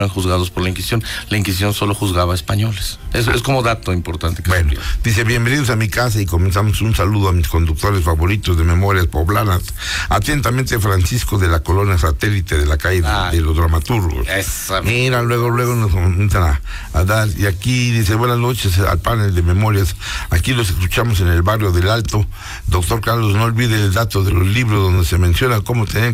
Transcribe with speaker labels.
Speaker 1: eran juzgados por la Inquisición. La Inquisición solo juzgaba españoles. Eso es como dato importante.
Speaker 2: Bueno, dice, bienvenidos a mi casa y comenzamos un saludo a mis conductores favoritos de Memorias Poblanas. Atentamente, Francisco de la Colonia Satélite de la calle de los Dramaturgos. Mira, luego nos comienzan a dar. Y aquí dice, buenas noches al panel de Memorias. Aquí los escuchamos en el barrio del Alto. Doctor Carlos, no olvide el dato de los libros donde se menciona cómo tener